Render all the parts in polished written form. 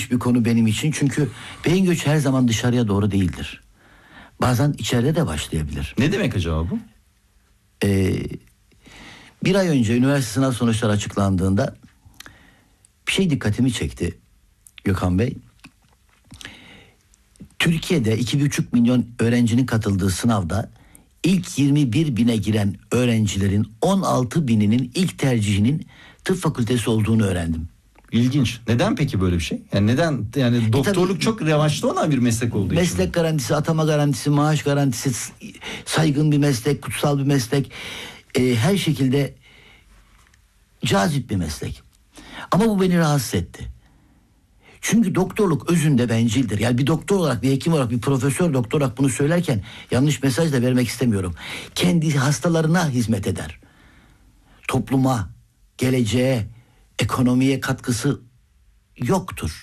ilginç bir konu benim için. Çünkü beyin göçü her zaman dışarıya doğru değildir. Bazen içeride de başlayabilir. Ne demek acaba bu? Bir ay önce üniversite sınav sonuçları açıklandığında bir şey dikkatimi çekti Gökhan Bey. Türkiye'de 2,5 milyon öğrencinin katıldığı sınavda ilk 21 bine giren öğrencilerin 16 bininin ilk tercihinin tıp fakültesi olduğunu öğrendim. İlginç. Neden peki böyle bir şey? Yani neden? Yani doktorluk tabii, çok revaçta olan bir meslek olduğu için. Meslek garantisi, atama garantisi, maaş garantisi, saygın bir meslek, kutsal bir meslek. Her şekilde cazip bir meslek. Ama bu beni rahatsız etti. Çünkü doktorluk özünde bencildir. Yani bir doktor olarak, bir hekim olarak, bir profesör doktor olarak bunu söylerken yanlış mesaj da vermek istemiyorum. Kendi hastalarına hizmet eder. Topluma, geleceğe, ekonomiye katkısı yoktur.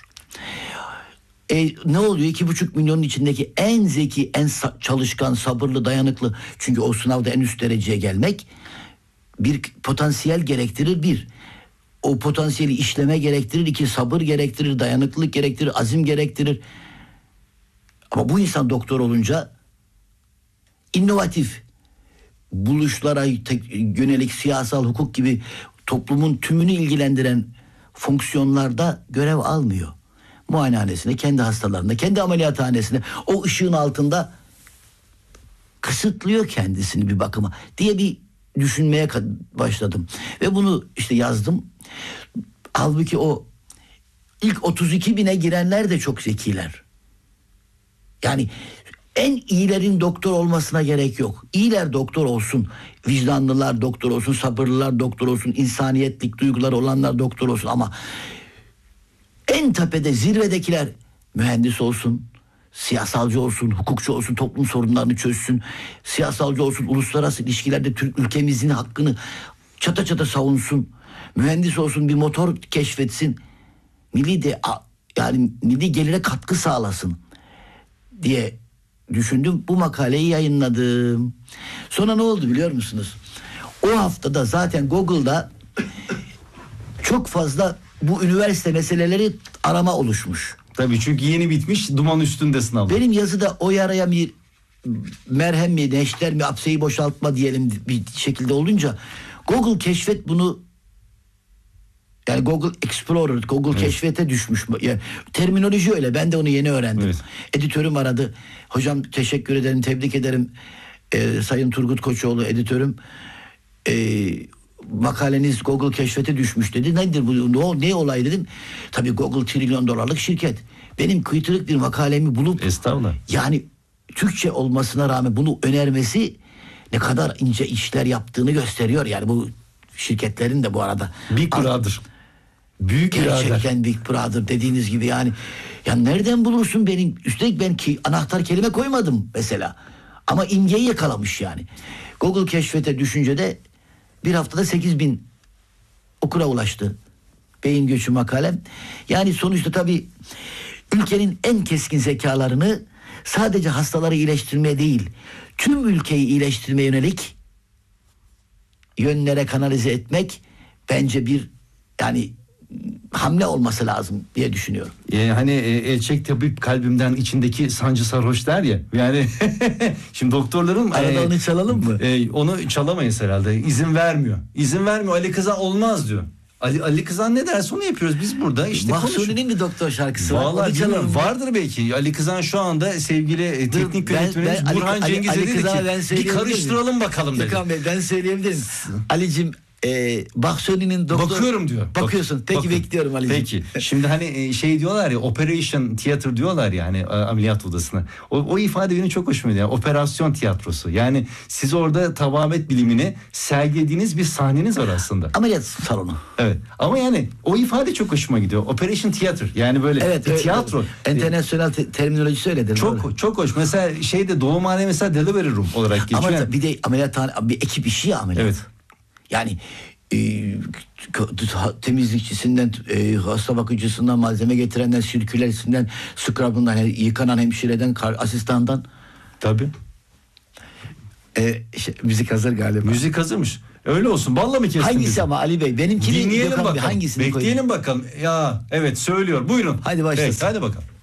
Ne oluyor? 2,5 milyonun içindeki en zeki, en çalışkan, sabırlı, dayanıklı. Çünkü o sınavda en üst dereceye gelmek bir potansiyel gerektirir bir. O potansiyeli işleme gerektirir, iki, sabır gerektirir, dayanıklılık gerektirir, azim gerektirir. Ama bu insan doktor olunca inovatif buluşlara yönelik siyasal hukuk gibi toplumun tümünü ilgilendiren fonksiyonlarda görev almıyor. Muayenehanesinde, kendi hastalarında, kendi ameliyathanesinde o ışığın altında kısıtlıyor kendisini bir bakıma diye bir düşünmeye başladım. Ve bunu işte yazdım. Halbuki o ilk 32 bine girenler de çok zekiler. Yani en iyilerin doktor olmasına gerek yok. İyiler doktor olsun. Vicdanlılar doktor olsun. Sabırlılar doktor olsun. İnsaniyetlik duyguları olanlar doktor olsun. Ama en tepede, zirvedekiler mühendis olsun, siyasalcı olsun, hukukçu olsun, toplum sorunlarını çözsün, siyasalcı olsun, uluslararası ilişkilerde Türk ülkemizin hakkını çata çata savunsun, mühendis olsun, bir motor keşfetsin, milli gelire katkı sağlasın diye düşündüm. Bu makaleyi yayınladım. Sonra ne oldu biliyor musunuz? O haftada zaten Google'da çok fazla bu üniversite meseleleri arama oluşmuş. Tabii, çünkü yeni bitmiş, duman üstünde sınav. Benim yazıda o yaraya bir merhem mi, neşter mi, apseyi boşaltma diyelim bir şekilde olunca Google keşfet bunu, yani Google Explorer, Google keşfete düşmüş. Yani terminoloji öyle. Ben de onu yeni öğrendim. Evet. Editörüm aradı. Hocam teşekkür ederim, tebrik ederim. Sayın Turgut Koçoğlu editörüm. Makaleniz Google keşfete düşmüş dedi. Nedir bu? Ne olay dedim. Tabii Google $1 trilyon şirket. Benim kıytırık bir makalemi bulup, estağfurullah, yani Türkçe olmasına rağmen bunu önermesi ne kadar ince işler yaptığını gösteriyor. Yani bu şirketlerin de bu arada Big Brother. Büyük gerçekten Big Brother dediğiniz gibi yani. Ya nereden bulursun benim? Üstelik ben anahtar kelime koymadım mesela. Ama imgeyi yakalamış yani. Google keşfete düşünce de bir haftada 8.000 okura ulaştı. Beyin göçü makalem. Yani sonuçta tabii ülkenin en keskin zekalarını sadece hastaları iyileştirmeye değil, tüm ülkeyi iyileştirmeye yönelik yönlere kanalize etmek bence bir hamle olması lazım diye düşünüyorum. Hani elçek tabip kalbimden içindeki sancı sarhoş der ya. Yani şimdi doktorların arada onu çalalım mı? Onu çalamayız herhalde. İzin vermiyor. İzin vermiyor. Ali Kızan olmaz diyor. Ali Kızan ne derse onu yapıyoruz biz burada. İşte Mahsuni'nin bir doktor şarkısı var. Vallahi vardır belki. Ali Kızan şu anda sevgili teknik yönetmenimiz Burhan Cengiz'e dedi ki bir karıştıralım bakalım dedi. Gökhan Bey, ben söyleyebilirim. Ali'cim Mahsuni'nin doktor... Bakıyorum diyor. Bakıyorsun. Peki bekliyorum Ali'cim. Peki. Şimdi hani diyorlar ya, operation theater diyorlar ya, hani ameliyat odasına. O ifade benim çok hoşuma gidiyor. Yani, operasyon tiyatrosu. Yani siz orada tabamet bilimini sergilediğiniz bir sahneniz var aslında. Ameliyat salonu. Evet. Ama yani o ifade çok hoşuma gidiyor. Operation theater. Yani böyle tiyatro. Enternasyonel terminolojisi öyledir. Çok hoş. Mesela doğumhane mesela delivery room olarak geçiyor. Ama bir de ameliyathane, bir ekip işi ya ameliyat. Evet. Yani temizlikçisinden, hasta bakıcısından, malzeme getirenden, sirkülerisinden, scrub'ından, yıkanan hemşireden, asistandan. Tabii. Müzik hazır galiba. Müzik hazırmış. Öyle olsun. Balla mı kestin Hangisi bizi? ama Ali Bey? Benimkini Dinleyelim Gökhan Bey, bakalım. hangisini koyayım? Bekleyelim bakalım. Ya evet söylüyor. Buyurun. Hadi başlasın. Evet, hadi bakalım.